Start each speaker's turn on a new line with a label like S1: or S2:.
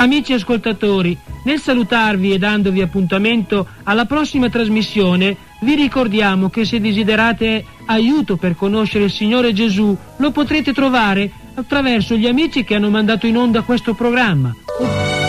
S1: Amici ascoltatori, nel salutarvi e dandovi appuntamento alla prossima trasmissione, vi ricordiamo che se desiderate aiuto per conoscere il Signore Gesù, lo potrete trovare attraverso gli amici che hanno mandato in onda questo programma.